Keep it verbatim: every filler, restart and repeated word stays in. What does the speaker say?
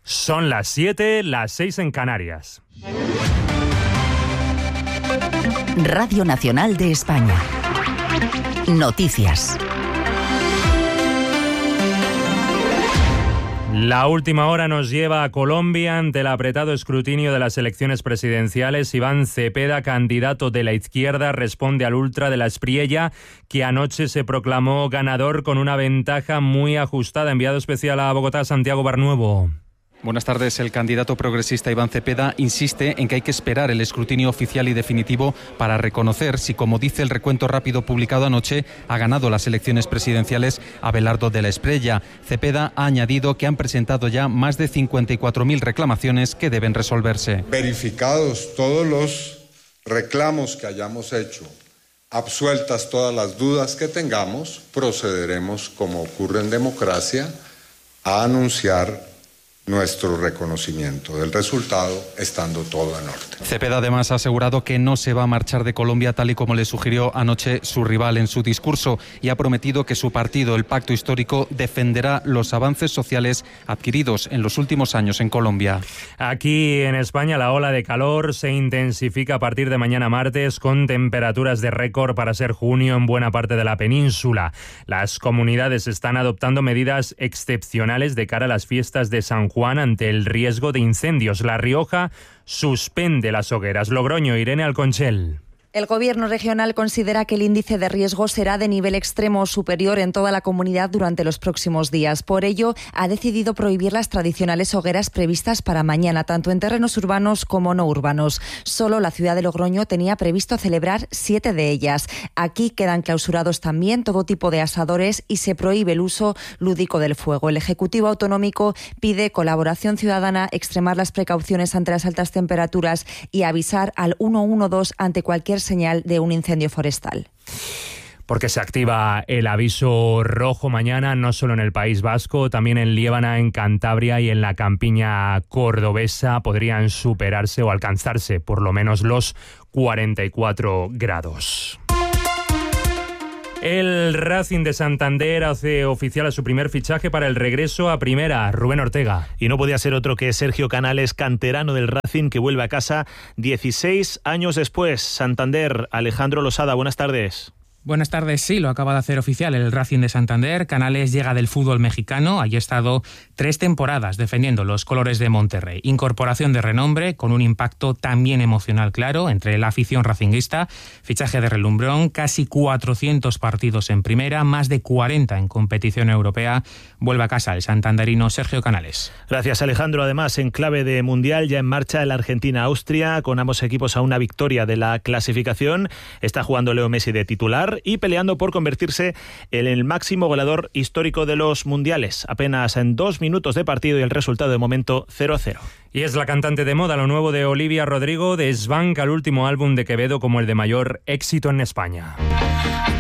Son las siete, las seis en Canarias. Radio Nacional de España. Noticias. La última hora nos lleva a Colombia ante el apretado escrutinio de las elecciones presidenciales. Iván Cepeda, candidato de la izquierda, responde al ultra de la Espriella, que anoche se proclamó ganador con una ventaja muy ajustada. Enviado especial a Bogotá, Santiago Barnuevo. Buenas tardes. El candidato progresista Iván Cepeda insiste en que hay que esperar el escrutinio oficial y definitivo para reconocer si, como dice el recuento rápido publicado anoche, ha ganado las elecciones presidenciales Abelardo de la Espriella. Cepeda ha añadido que han presentado ya más de cincuenta y cuatro mil reclamaciones que deben resolverse. Verificados todos los reclamos que hayamos hecho, absueltas todas las dudas que tengamos, procederemos, como ocurre en democracia, a anunciar nuestro reconocimiento del resultado, estando todo en orden. Cepeda además ha asegurado que no se va a marchar de Colombia, tal y como le sugirió anoche su rival en su discurso, y ha prometido que su partido, el Pacto Histórico, defenderá los avances sociales adquiridos en los últimos años en Colombia. Aquí en España la ola de calor se intensifica a partir de mañana martes, con temperaturas de récord para ser junio en buena parte de la península. Las comunidades están adoptando medidas excepcionales de cara a las fiestas de San Juan Juan ante el riesgo de incendios. La Rioja suspende las hogueras. Logroño, Irene Alconchel. El Gobierno regional considera que el índice de riesgo será de nivel extremo o superior en toda la comunidad durante los próximos días. Por ello, ha decidido prohibir las tradicionales hogueras previstas para mañana, tanto en terrenos urbanos como no urbanos. Solo la ciudad de Logroño tenía previsto celebrar siete de ellas. Aquí quedan clausurados también todo tipo de asadores y se prohíbe el uso lúdico del fuego. El Ejecutivo Autonómico pide colaboración ciudadana, extremar las precauciones ante las altas temperaturas y avisar al uno uno dos ante cualquier señal de un incendio forestal. Porque se activa el aviso rojo mañana, no solo en el País Vasco, también en Liébana, en Cantabria y en la campiña cordobesa podrían superarse o alcanzarse por lo menos los cuarenta y cuatro grados. El Racing de Santander hace oficial a su primer fichaje para el regreso a Primera, Rubén Ortega. Y no podía ser otro que Sergio Canales, canterano del Racing, que vuelve a casa dieciséis años después. Santander, Alejandro Losada, buenas tardes. Buenas tardes, sí, lo acaba de hacer oficial el Racing de Santander. Canales llega del fútbol mexicano, allí ha estado tres temporadas defendiendo los colores de Monterrey. Incorporación de renombre, con un impacto también emocional claro entre la afición racinguista. Fichaje de relumbrón, casi cuatrocientos partidos en primera, más de cuarenta en competición europea. Vuelve a casa el santanderino Sergio Canales. Gracias, Alejandro. Además, en clave de Mundial, ya en marcha el Argentina-Austria, con ambos equipos a una victoria de la clasificación. Está jugando Leo Messi de titular y peleando por convertirse en el máximo goleador histórico de los mundiales. Apenas en dos minutos de partido y el resultado de momento cero a cero. Y es la cantante de moda, lo nuevo de Olivia Rodrigo, desbanca el último álbum de Quevedo como el de mayor éxito en España.